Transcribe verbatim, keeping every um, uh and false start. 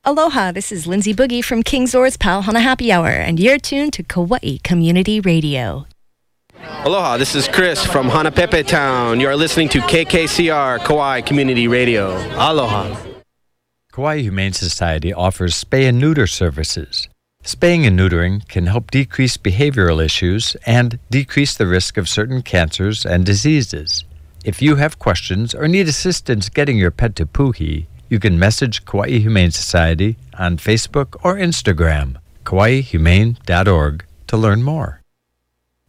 Aloha, this is Lindsay Boogie from King Zor's Pal Hana Happy Hour, and you're tuned to Kauai Community Radio. Aloha, this is Chris from Hanapepe Town. You are listening to K K C R, Kauai Community Radio. Aloha. Kauai Humane Society offers spay and neuter services. Spaying and neutering can help decrease behavioral issues and decrease the risk of certain cancers and diseases. If you have questions or need assistance getting your pet to Puhi, you can message Kauai Humane Society on Facebook or Instagram, kauai humane dot org, to learn more.